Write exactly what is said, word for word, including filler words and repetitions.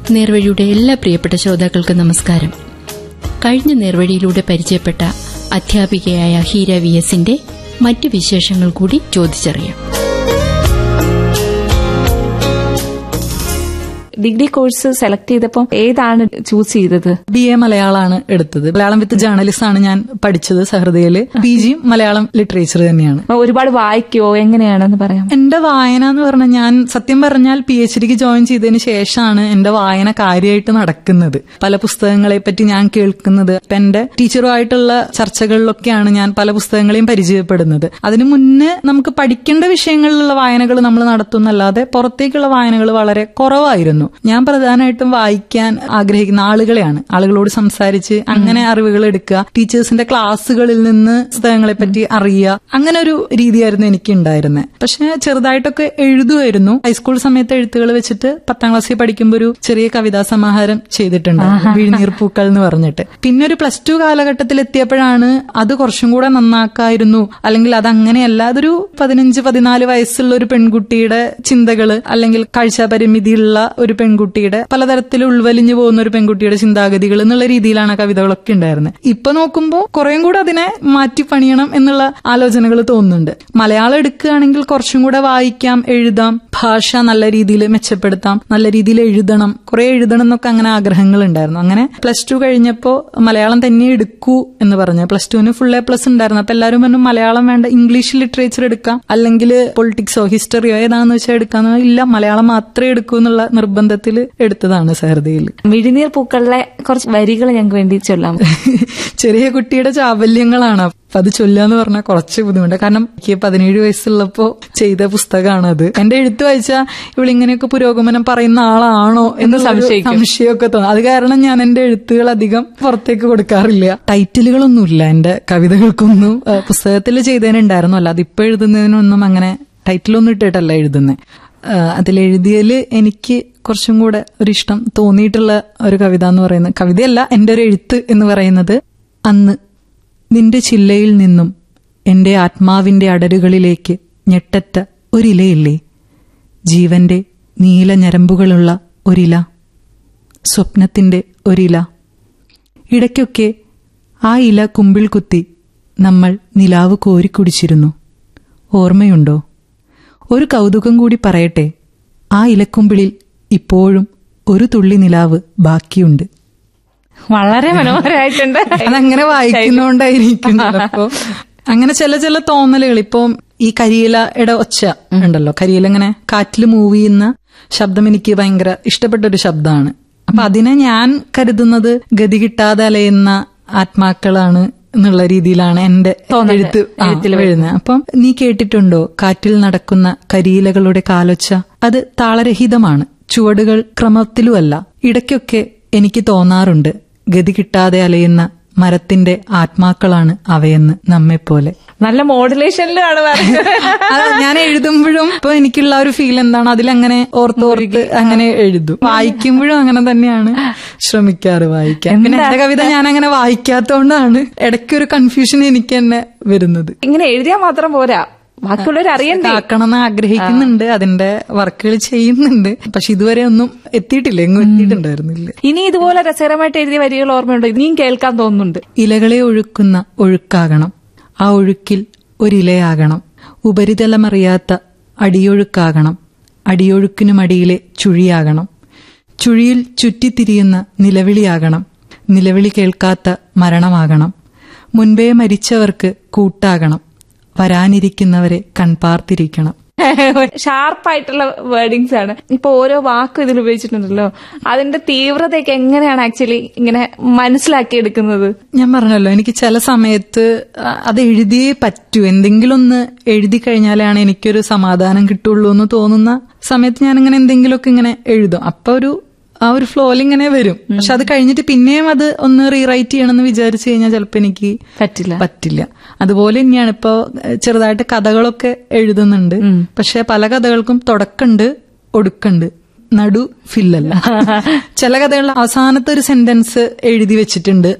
നേർവഴിയുടെ എല്ലാ പ്രിയപ്പെട്ട ശ്രോതാക്കൾക്കും നമസ്കാരം. കഴിഞ്ഞ നേർവഴിയിലൂടെ പരിചയപ്പെട്ട അധ്യാപികയായ ഹീര വി എസിന്റെ മറ്റു വിശേഷങ്ങൾ കൂടി ചോദിച്ചറിയാം. ഡിഗ്രി കോഴ്സ് സെലക്ട് ചെയ്തപ്പോൾ ഏതാണ് ചൂസ് ചെയ്തത്? ബി എ മലയാളമാണ് എടുത്തത്. മലയാളം വിത്ത് ജേർണലിസ്റ്റ് ആണ് ഞാൻ പഠിച്ചത് സഹൃദയില്. പി ജിയും മലയാളം ലിറ്ററേച്ചർ തന്നെയാണ്. ഒരുപാട് വായിക്കോ, എങ്ങനെയാണെന്ന് പറയാം? എന്റെ വായന എന്ന് പറഞ്ഞാൽ, ഞാൻ സത്യം പറഞ്ഞാൽ പി എച്ച് ഡിക്ക് ജോയിൻ ചെയ്തതിന് ശേഷമാണ് എന്റെ വായന കാര്യമായിട്ട് നടക്കുന്നത്. പല പുസ്തകങ്ങളെ പറ്റി ഞാൻ കേൾക്കുന്നത്. ഇപ്പൊ എന്റെ ടീച്ചറുമായിട്ടുള്ള ചർച്ചകളിലൊക്കെയാണ് ഞാൻ പല പുസ്തകങ്ങളെയും പരിചയപ്പെടുന്നത്. അതിനു മുന്നേ നമുക്ക് പഠിക്കേണ്ട വിഷയങ്ങളിലുള്ള വായനകൾ നമ്മൾ നടത്തുന്നല്ലാതെ പുറത്തേക്കുള്ള വായനകൾ വളരെ കുറവായിരുന്നു. ഞാൻ പ്രധാനമായിട്ടും വായിക്കാൻ ആഗ്രഹിക്കുന്ന ആളുകളെയാണ്. ആളുകളോട് സംസാരിച്ച് അങ്ങനെ അറിവുകൾ എടുക്കുക, ടീച്ചേഴ്സിന്റെ ക്ലാസ്സുകളിൽ നിന്ന് പുസ്തകങ്ങളെ പറ്റി അറിയുക, അങ്ങനെ ഒരു രീതിയായിരുന്നു എനിക്ക് ഉണ്ടായിരുന്നത്. പക്ഷെ ചെറുതായിട്ടൊക്കെ എഴുതുമായിരുന്നു. ഹൈസ്കൂൾ സമയത്ത് എഴുത്തുകൾ വെച്ചിട്ട് പത്താം ക്ലാസ്സിൽ പഠിക്കുമ്പോൾ ഒരു ചെറിയ കവിതാ സമാഹാരം ചെയ്തിട്ടുണ്ട്, വിഴിനീർ പൂക്കൾ എന്ന് പറഞ്ഞിട്ട്. പിന്നെ ഒരു പ്ലസ് ടു കാലഘട്ടത്തിൽ എത്തിയപ്പോഴാണ് അത് കുറച്ചും കൂടെ നന്നാക്കായിരുന്നു, അല്ലെങ്കിൽ അത് അങ്ങനെയല്ല, അതൊരു പതിനഞ്ച് പതിനാല് വയസ്സുള്ള ഒരു പെൺകുട്ടിയുടെ ചിന്തകള്, അല്ലെങ്കിൽ കാഴ്ചാപരിമിതിയുള്ള ഒരു പെൺകുട്ടിയുടെ, പലതരത്തിൽ ഉൾവലിഞ്ഞു പോകുന്ന ഒരു പെൺകുട്ടിയുടെ ചിന്താഗതികൾ എന്നുള്ള രീതിയിലാണ് കവിതകളൊക്കെ ഉണ്ടായിരുന്നത്. ഇപ്പൊ നോക്കുമ്പോൾ കുറേയും കൂടെ അതിനെ മാറ്റി പണിയണം എന്നുള്ള ആലോചനകൾ തോന്നുന്നുണ്ട്. മലയാളം എടുക്കുകയാണെങ്കിൽ കുറച്ചും കൂടെ വായിക്കാം, എഴുതാം, ഭാഷ നല്ല രീതിയിൽ മെച്ചപ്പെടുത്താം, നല്ല രീതിയിൽ എഴുതണം, കുറെ എഴുതണം എന്നൊക്കെ അങ്ങനെ ആഗ്രഹങ്ങൾ ഉണ്ടായിരുന്നു. അങ്ങനെ പ്ലസ് ടു കഴിഞ്ഞപ്പോ മലയാളം തന്നെ എടുക്കൂ എന്ന് പറഞ്ഞു. പ്ലസ് ടുവിന് ഫുൾ എ പ്ലസ് ഉണ്ടായിരുന്നു. അപ്പൊ എല്ലാവരും പറഞ്ഞു മലയാളം വേണ്ട, ഇംഗ്ലീഷ് ലിറ്ററേച്ചർ എടുക്കാം, അല്ലെങ്കിൽ പൊളിറ്റിക്സോ ഹിസ്റ്ററിയോ ഏതാന്ന് വെച്ചാൽ എടുക്കാന്ന്. ഇല്ല, മലയാളം മാത്രമേ എടുക്കൂ എന്നുള്ള നിർബന്ധത്തിൽ എടുത്തതാണ് സഹൃദയിൽ. വിഴിനീർ പൂക്കളിലെ കുറച്ച് വരികൾ ഞങ്ങൾക്ക് വേണ്ടി ചൊല്ലാം. ചെറിയ കുട്ടിയുടെ ചാബല്യങ്ങളാണ്, അപ്പൊ അത് ചൊല്ലാന്ന് പറഞ്ഞാൽ കുറച്ച് ബുദ്ധിമുട്ട്. കാരണം എനിക്ക് പതിനേഴ് വയസ്സുള്ളപ്പോ ചെയ്ത പുസ്തകമാണ് അത്. എന്റെ എഴുത്ത് വായിച്ചാൽ ഇവളിങ്ങനെയൊക്കെ പുരോഗമനം പറയുന്ന ആളാണോ എന്ന് സംശയമൊക്കെ തോന്നും. അത് കാരണം ഞാൻ എന്റെ എഴുത്തുകൾ അധികം പുറത്തേക്ക് കൊടുക്കാറില്ല. ടൈറ്റിലുകളൊന്നുമില്ല എന്റെ കവിതകൾക്കൊന്നും. പുസ്തകത്തിൽ ചെയ്തതിനുണ്ടായിരുന്നു, അല്ല അതിപ്പോ എഴുതുന്നതിനൊന്നും അങ്ങനെ ടൈറ്റിലൊന്നും ഇട്ടിട്ടല്ല എഴുതുന്നത്. അതിലെഴുതിയതില് എനിക്ക് കുറച്ചും കൂടെ ഒരിഷ്ടം തോന്നിയിട്ടുള്ള ഒരു കവിത എന്ന് പറയുന്നത്, കവിതയല്ല, എന്റെ ഒരു എഴുത്ത് എന്ന് പറയുന്നത്, അന്ന് നിന്റെ ചില്ലയിൽ നിന്നും എന്റെ ആത്മാവിന്റെ അടരുകളിലേക്ക് ഞെട്ടറ്റ ഒരിലയില്ലേ, ജീവന്റെ നീല ഞരമ്പുകളുള്ള ഒരില, സ്വപ്നത്തിന്റെ ഒരില. ഇടയ്ക്കൊക്കെ ആ ഇല കുമ്പിൾ കുത്തി നമ്മൾ നിലാവ് കോരിക്കുടിച്ചിരുന്നു, ഓർമ്മയുണ്ടോ? ഒരു കൗതുകം കൂടി പറയട്ടെ, ആ ഇലക്കുമ്പിളിൽ ഇപ്പോഴും ഒരു തുള്ളി നിലാവ് ബാക്കിയുണ്ട്. വളരെ മനോഹരമായിട്ടുണ്ട്. അതങ്ങനെ വായിക്കുന്നോണ്ടായിരിക്കും ചിലപ്പോ അങ്ങനെ ചില ചില തോന്നലുകൾ. ഇപ്പൊ ഈ കരിയിലയുടെ ഒച്ച ഉണ്ടല്ലോ, കരിയില ഇങ്ങനെ കാറ്റിൽ മൂവ് ചെയ്യുന്ന ശബ്ദം എനിക്ക് ഭയങ്കര ഇഷ്ടപ്പെട്ട ഒരു ശബ്ദമാണ്. അപ്പൊ അതിനെ ഞാൻ കരുതുന്നത് ഗതി കിട്ടാതെ അലയുന്ന ആത്മാക്കളാണ് എന്നുള്ള രീതിയിലാണ് എന്റെ എഴുത്ത് എഴുതുന്നത്. അപ്പം നീ കേട്ടിട്ടുണ്ടോ കാറ്റിൽ നടക്കുന്ന കരിയിലകളുടെ കാലൊച്ച? അത് താളരഹിതമാണ്, ചുവടുകൾ ക്രമത്തിലുമല്ല. ഇടയ്ക്കൊക്കെ എനിക്ക് തോന്നാറുണ്ട് ഗതി കിട്ടാതെ അലയുന്ന മരത്തിന്റെ ആത്മാക്കളാണ് അവയെന്ന് നമ്മെപ്പോലെ. നല്ല മോഡുലേഷനിലാണ് ഞാൻ എഴുതുമ്പോഴും ഇപ്പൊ എനിക്കുള്ള ഒരു ഫീൽ എന്താണ്, അതിലങ്ങനെ ഓർത്തോർത്ത് അങ്ങനെ എഴുതും. വായിക്കുമ്പോഴും അങ്ങനെ തന്നെയാണ് ശ്രമിക്കാറ് വായിക്കാൻ. പിന്നെ എന്റെ കവിത ഞാൻ അങ്ങനെ വായിക്കാത്തോണ്ടാണ് ഇടയ്ക്കൊരു കൺഫ്യൂഷൻ എനിക്ക് തന്നെ വരുന്നത്. ഇങ്ങനെ എഴുതിയാൽ മാത്രം പോരാ, ബാക്കിയുള്ളവർ അറിയണ്ടേ, ആക്കണമെന്ന് ആഗ്രഹിക്കുന്നുണ്ട്, അതിന്റെ വർക്കുകൾ ചെയ്യുന്നുണ്ട്. പക്ഷെ ഇതുവരെ ഒന്നും എത്തിയിട്ടില്ല, എങ്ങും എത്തിയിട്ടുണ്ടായിരുന്നില്ല. ഇനി ഇതുപോലെ രസകരമായിട്ട് എഴുതിയ വരികൾ ഓർമ്മയുണ്ടോ? ഇനിയും കേൾക്കാൻ തോന്നുന്നുണ്ട്. ഇലകളെ ഒഴുക്കുന്ന ഒഴുക്കാകണം, ആ ഒഴുക്കിൽ ഒരിലയാകണം, ഉപരിതലമറിയാത്ത അടിയൊഴുക്കാകണം, അടിയൊഴുക്കിനുമടിയിലെ ചുഴിയാകണം, ചുഴിയിൽ ചുറ്റിത്തിരിയുന്ന നിലവിളിയാകണം, നിലവിളി കേൾക്കാത്ത മരണമാകണം, മുൻപേ മരിച്ചവർക്ക് കൂട്ടാകണം, വരാനിരിക്കുന്നവരെ കൺപാർത്തിരിക്കണം. ഷാർപ്പായിട്ടുള്ള വേർഡിങ്സ് ആണ്. ഇപ്പൊ ഓരോ വാക്കും ഇതിൽ ഉപയോഗിച്ചിട്ടുണ്ടല്ലോ, അതിന്റെ തീവ്രതയൊക്കെ എങ്ങനെയാണ് ആക്ച്വലി ഇങ്ങനെ മനസ്സിലാക്കിയെടുക്കുന്നത്? ഞാൻ പറഞ്ഞല്ലോ, എനിക്ക് ചില സമയത്ത് അത് എഴുതിയേ പറ്റൂ, എന്തെങ്കിലും ഒന്ന് എഴുതി കഴിഞ്ഞാലാണ് എനിക്കൊരു സമാധാനം കിട്ടുള്ളൂ എന്ന് തോന്നുന്ന സമയത്ത് ഞാനിങ്ങനെ എന്തെങ്കിലുമൊക്കെ ഇങ്ങനെ എഴുതും. അപ്പൊ ഒരു ആ ഒരു ഫ്ലോയിൽ ഇങ്ങനെ വരും. പക്ഷെ അത് കഴിഞ്ഞിട്ട് പിന്നെയും അത് ഒന്ന് റീറൈറ്റ് ചെയ്യണമെന്ന് വിചാരിച്ചു കഴിഞ്ഞാൽ ചിലപ്പോ എനിക്ക് പറ്റില്ല പറ്റില്ല അതുപോലെ തന്നെയാണ് ഇപ്പൊ ചെറുതായിട്ട് കഥകളൊക്കെ എഴുതുന്നുണ്ട്. പക്ഷെ പല കഥകൾക്കും തുടക്കമുണ്ട്, ഒടുക്കുണ്ട്, നടു ഫില്ലല്ല. ചില കഥകളിൽ അവസാനത്തെ ഒരു സെന്റൻസ് എഴുതി വെച്ചിട്ടുണ്ട്,